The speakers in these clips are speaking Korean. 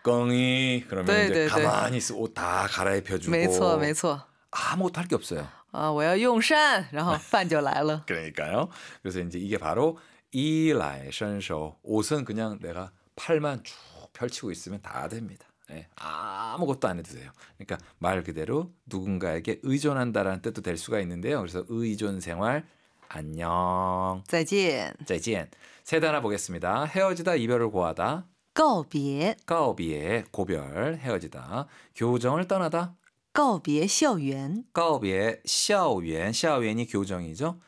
껑이 그러면 이제 가만히 있어 옷 다 갈아입혀주고 没错没错 아무것도 할 게 없어요. 我要用膳然后饭就来了 그러니까요. 그래서 이제 이게 바로 이라이선쇼. 옷은 그냥 내가 팔만 쭉 펼치고 있으면 다 됩니다. 네, 아무것도 안 해도 돼요. 그러니까 말 그대로 누군가에게 의존한다라는 뜻도 될 수가 있는데요. 그래서 의존 생활 안녕. 再见再见. 세 단어 보겠습니다. 헤어지다, 이별을 고하다. 告别告别, 고별, 헤어지다. 교정을 떠나다. 告别校园告别, 校园, 校园이 교정이죠.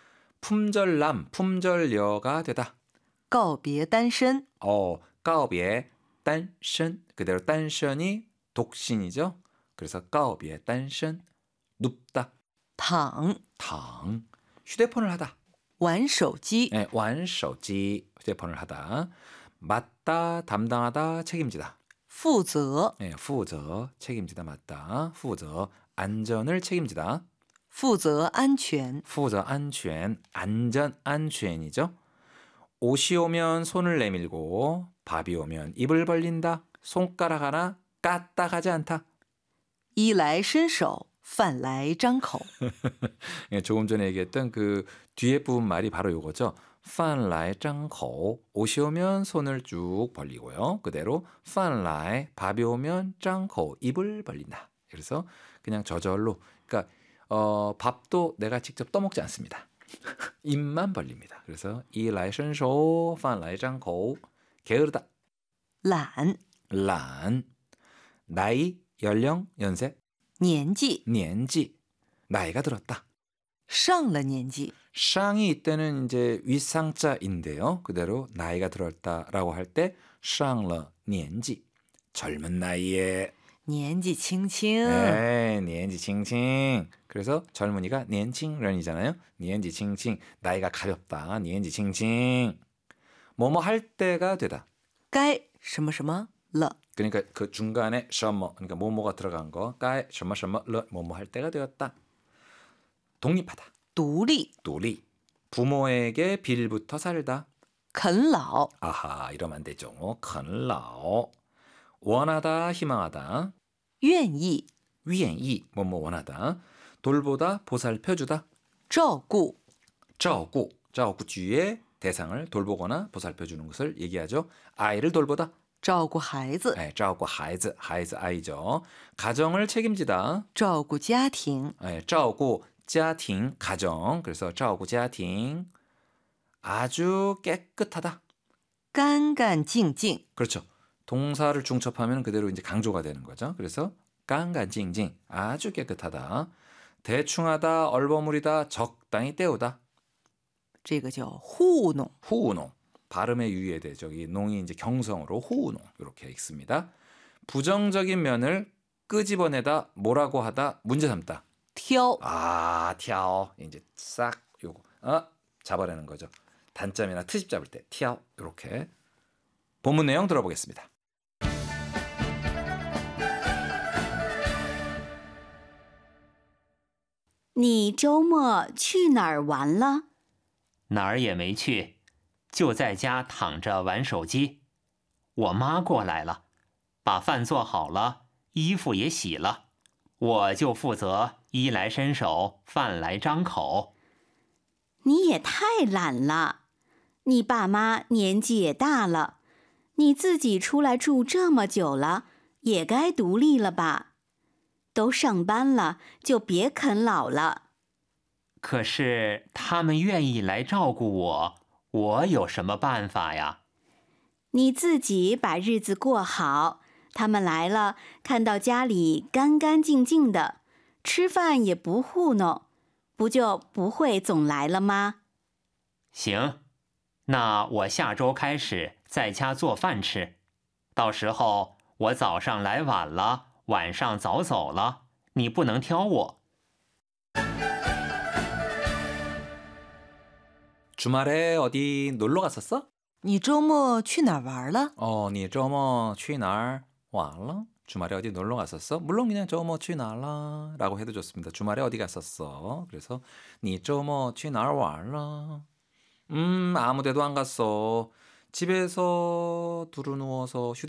품절남, 품절녀가 되다. 告别单身告别, 单身. 그대로 单身이 독신이죠. 그래서 告别, 单身, 눕다. 躺 당, 휴대폰을 하다. 玩手机 네, 玩手机, 휴대폰을 하다. 맡다, 담당하다, 책임지다. 负责 네, 负责, 책임지다, 맡다. 负责, 안전을 책임지다. 负责安全负责安全, 안전, 안全이죠. 옷이 오면 손을 내밀고 밥이 오면 입을 벌린다. 손가락 하나 까딱하지 않다. 衣来伸手饭来张口 예, 조금 전에 얘기했던 그 뒤에 부분 말이 바로 요거죠. 饭来张口, 옷이 오면 손을 쭉 벌리고요. 그대로 饭来, 밥이 오면 张口, 입을 벌린다. 그래서 그냥 저절로, 그러니까 밥도 내가 직접 떠먹지 않습니다. 입만 벌립니다. 그래서 衣来伸手饭来张口, 게으르다. 懒 란, 나이, 연령, 연세, 年纪年纪, 나이가 들었다. 上了年纪 쌍이 이때는 이제 윗상자인데요. 그대로 나이가 들었다라고 할 때 쌍러 년지, 젊은 나이에 年纪轻轻 네, 년지 칭칭. 그래서 젊은이가 년칭런이잖아요. 년지 칭칭, 나이가 가볍다. 년지 칭칭. 뭐뭐 할 때가 되다. 该什么什么了 그러니까 그 중간에 什么, 그러니까 뭐뭐가 들어간 거, 该什么什么了, 뭐뭐 할 때가 되었다. 독립하다. 独立独立. 부모에게 빌부터 살다. 啃老 아하, 이러면 안 되죠. 啃老. 원하다, 희망하다. 愿意 위엔이, 뭐뭐 원하다. 돌보다, 보살펴주다. 照顾照顾, 照顾주의 대상을 돌보거나 보살펴주는 것을 얘기하죠. 아이를 돌보다. 照顾孩子 네, 照顾孩子, 孩子 아이죠. 가정을 책임지다. 照顾家庭 네, 照顾家庭, 가정. 그래서 照顾家庭. 아주 깨끗하다. 干干净净 그렇죠. 동사를 중첩하면 그대로 이제 강조가 되는 거죠. 그래서 깡간징징, 아주 깨끗하다. 대충하다, 얼버무리다, 적당히 때우다. 这个叫糊弄 후우농. 발음에 유의해야 되죠. 이 농이 이제 경성으로 후우농 이렇게 읽습니다. 부정적인 면을 끄집어내다, 뭐라고 하다, 문제 삼다. 挑 아, 티아오. 이제 싹 요거 잡아내는 거죠. 단점이나 트집 잡을 때 티아오 이렇게. 본문 내용 들어보겠습니다. 你周末去哪儿玩了？ 哪儿也没去，就在家躺着玩手机。我妈过来了，把饭做好了，衣服也洗了，我就负责衣来伸手，饭来张口。 你也太懒了，你爸妈年纪也大了，你自己出来住这么久了，也该独立了吧？都上班了，就别啃老了。 可是他们愿意来照顾我，我有什么办法呀？ 你自己把日子过好，他们来了，看到家里干干净净的，吃饭也不糊弄，不就不会总来了吗？ 行，那我下周开始在家做饭吃，到时候我早上来晚了，晚上早走了，你不能挑我。 주말에 어디 놀러 갔었어? 你周末去哪儿玩了 니周末去哪儿玩了? 주말에 어디 놀러 갔었어? 물론 그냥 周末去哪儿了 라고 해도 좋습니다. 주말에 어디 갔었어? 그래서 你周末去哪儿玩了? 아무 데도 안 갔어. 집에서 두루누워서